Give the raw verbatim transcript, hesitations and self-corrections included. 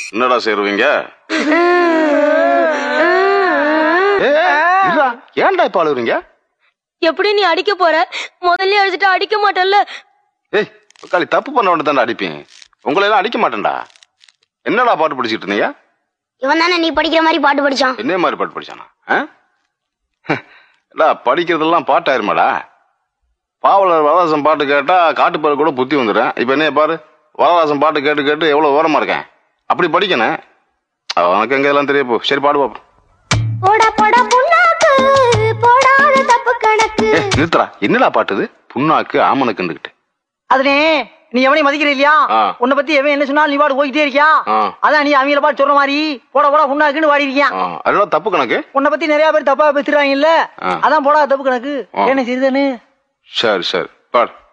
என்னடா சேருவீங்க? ஏன்டா இப்ப அழுகுறீங்க? எப்படி நீ அடிக்க போற? முதல்ல அடிச்சுட்டு அடிக்க மாட்டல்ல. ஏய் காலி தப்பு பண்ண வேண்டிய தானே அடிப்பேன். உங்களை எல்லாம் அடிக்க மாட்டேன்டா. என்னடா பாட்டு படிச்சுட்டு இருந்தீங்க? இவன் தானே நீ படிக்கிற மாதிரி பாட்டு படிச்சான். என்ன மாதிரி பாட்டு படிச்சானா? படிக்கிறதெல்லாம் பாட்டாயிருமாடா. பாவலர் வரதாசன் பாட்டு கேட்டா காட்டுப்பாரு கூட புத்தி வந்துடுறேன். இப்ப என்ன பாரு, வரதாசன் பாட்டு கேட்டு கேட்டு எவ்வளவு ஓரமா இருக்கேன். அப்படி படிக்கணும். அவனுக்கு எங்க எல்லாம் தெரிய போ. சரி பாடு பாப்போம். நிறுத்தரா, என்னடா பாட்டுது? புண்ணாக்கு ஆமனுக்குண்டுகிட்டு. அதுனே நீ எவனையும் மதிக்கிற இல்லையா? உன்னை பத்தி எவன் என்ன சொன்னாலும் நீ பாடு போய்கிட்டே இருக்கியா? அதான் நீ அவங்கள பாட்டு சொல்ற மாதிரி போட போட புண்ணாக்குன்னு பாடி இருக்கியா? அதெல்லாம் தப்பு கணக்கு. உன்னை பத்தி நிறைய பேர் தப்பா பேசுறாங்க இல்ல, அதான் போடா தப்பு கணக்கு. என்ன செய்யுதுன்னு. சரி சரி பாடு.